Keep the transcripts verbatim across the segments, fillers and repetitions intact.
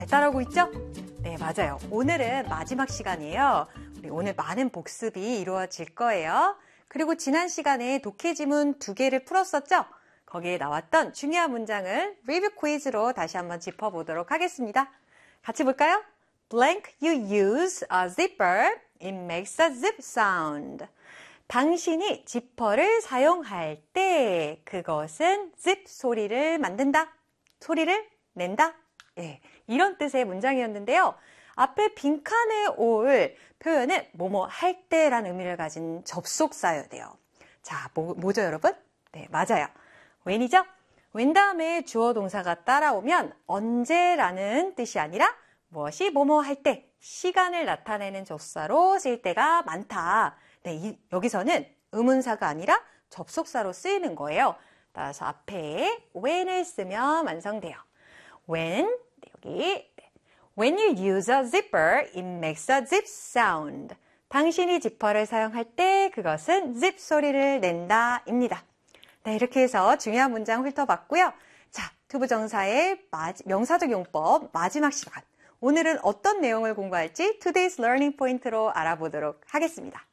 잘 따라오고 있죠? 네, 맞아요. 오늘은 마지막 시간이에요. 우리 오늘 많은 복습이 이루어질 거예요. 그리고 지난 시간에 독해 지문 두 개를 풀었었죠? 거기에 나왔던 중요한 문장을 리뷰 퀴즈로 다시 한번 짚어보도록 하겠습니다. 같이 볼까요? Blank, you use a zipper. It makes a zip sound. 당신이 지퍼를 사용할 때 그것은 zip 소리를 만든다. 소리를 낸다. 예, 이런 뜻의 문장이었는데요. 앞에 빈칸에 올 표현은 뭐뭐 할 때라는 의미를 가진 접속사여야 돼요. 자, 뭐, 뭐죠 여러분? 네, 맞아요. when이죠? when 다음에 주어 동사가 따라오면 언제라는 뜻이 아니라 무엇이 뭐뭐 할 때, 시간을 나타내는 접사로 쓰일 때가 많다. 네, 이, 여기서는 의문사가 아니라 접속사로 쓰이는 거예요. 따라서 앞에 when을 쓰면 완성돼요. when, 네, 여기 When you use a zipper, it makes a zip sound. 당신이 지퍼를 사용할 때 그것은 zip 소리를 낸다 입니다. 네, 이렇게 해서 중요한 문장 훑어봤고요. 자, 투부정사의 마지, 명사적 용법 마지막 시간. 오늘은 어떤 내용을 공부할지 Today's Learning Point로 알아보도록 하겠습니다.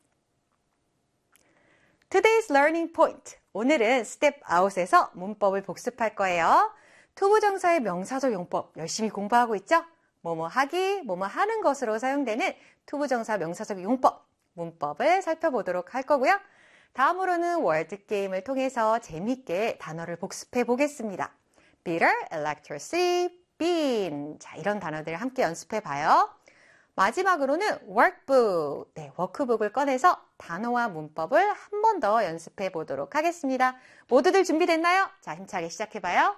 Today's Learning Point. 오늘은 Step Out에서 문법을 복습할 거예요. 투부정사의 명사적 용법 열심히 공부하고 있죠? 뭐뭐 하기, 뭐뭐 하는 것으로 사용되는 투부정사 명사적 용법, 문법을 살펴보도록 할 거고요. 다음으로는 월드게임을 통해서 재미있게 단어를 복습해 보겠습니다. bitter, electricity, bean. 자, 이런 단어들 함께 연습해 봐요. 마지막으로는 workbook. 네, 워크북을 꺼내서 단어와 문법을 한 번 더 연습해 보도록 하겠습니다. 모두들 준비됐나요? 자, 힘차게 시작해 봐요.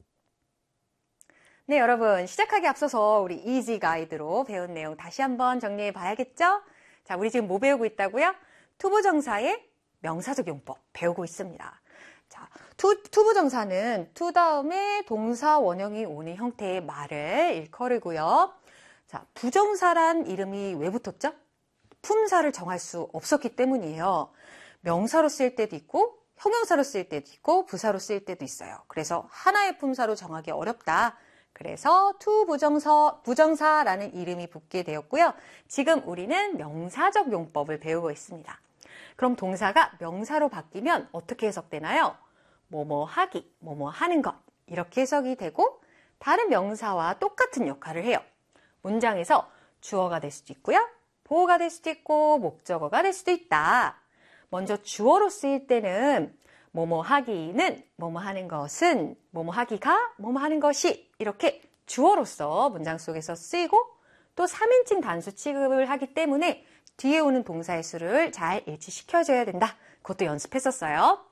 네, 여러분 시작하기 앞서서 우리 이지 가이드로 배운 내용 다시 한번 정리해 봐야겠죠? 자, 우리 지금 뭐 배우고 있다고요? 투부정사의 명사적 용법 배우고 있습니다. 자, 투, 투부정사는 to 다음에 동사 원형이 오는 형태의 말을 일컬이고요. 자, 부정사란 이름이 왜 붙었죠? 품사를 정할 수 없었기 때문이에요. 명사로 쓰일 때도 있고 형용사로 쓰일 때도 있고 부사로 쓰일 때도 있어요. 그래서 하나의 품사로 정하기 어렵다. 그래서 to 부정사, 부정사라는 이름이 붙게 되었고요. 지금 우리는 명사적 용법을 배우고 있습니다. 그럼 동사가 명사로 바뀌면 어떻게 해석되나요? 뭐뭐 하기, 뭐뭐 하는 것 이렇게 해석이 되고 다른 명사와 똑같은 역할을 해요. 문장에서 주어가 될 수도 있고요. 보어가 될 수도 있고 목적어가 될 수도 있다. 먼저 주어로 쓰일 때는 뭐뭐 하기는, 뭐뭐 하는 것은, 뭐뭐 하기가, 뭐뭐 하는 것이 이렇게 주어로서 문장 속에서 쓰이고 또 삼인칭 단수 취급을 하기 때문에 뒤에 오는 동사의 수를 잘 일치시켜줘야 된다. 그것도 연습했었어요.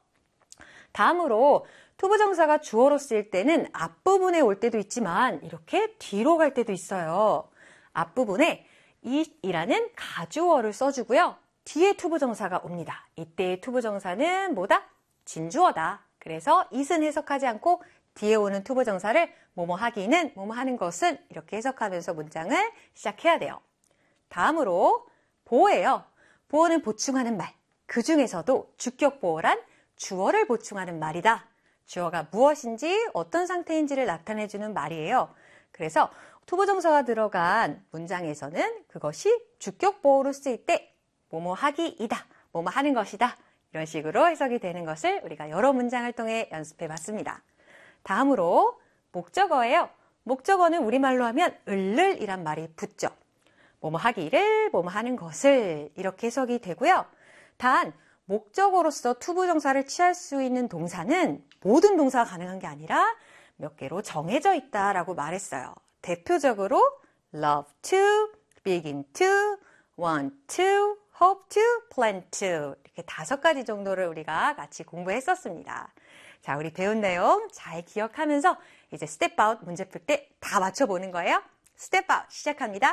다음으로 투부정사가 주어로 쓰일 때는 앞부분에 올 때도 있지만 이렇게 뒤로 갈 때도 있어요. 앞부분에 it이라는 가주어를 써주고요. 뒤에 투부정사가 옵니다. 이때의 투부정사는 뭐다? 진주어다. 그래서 it은 해석하지 않고 뒤에 오는 투부정사를 뭐뭐 하기는, 뭐뭐 하는 것은 이렇게 해석하면서 문장을 시작해야 돼요. 다음으로 보어예요. 보어는 보충하는 말. 그 중에서도 주격보어란 주어를 보충하는 말이다. 주어가 무엇인지 어떤 상태인지를 나타내주는 말이에요. 그래서 투부정사가 들어간 문장에서는 그것이 주격보어로 쓰일 때 뭐뭐 하기이다, 뭐뭐 하는 것이다. 이런 식으로 해석이 되는 것을 우리가 여러 문장을 통해 연습해 봤습니다. 다음으로 목적어예요. 목적어는 우리말로 하면 을을이란 말이 붙죠. 뭐뭐 하기를, 뭐뭐 하는 것을 이렇게 해석이 되고요. 단 목적어로서 투부정사를 취할 수 있는 동사는 모든 동사가 가능한 게 아니라 몇 개로 정해져 있다라고 말했어요. 대표적으로 love to, begin to, want to, hope to, plan to 이렇게 다섯 가지 정도를 우리가 같이 공부했었습니다. 자, 우리 배운 내용 잘 기억하면서 이제 step out 문제 풀 때 다 맞춰보는 거예요. step out 시작합니다.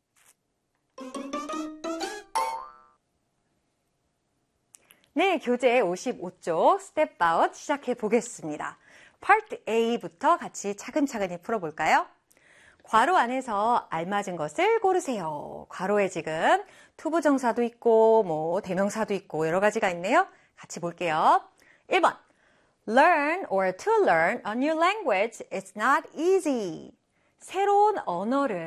네, 교재 오십오 쪽 step out 시작해 보겠습니다. Part A부터 같이 차근차근히 풀어볼까요? 괄호 안에서 알맞은 것을 고르세요. 괄호에 지금 투부정사도 있고 뭐 대명사도 있고 여러 가지가 있네요. 같이 볼게요. 일 번 Learn or to learn a new language is not easy. 새로운 언어를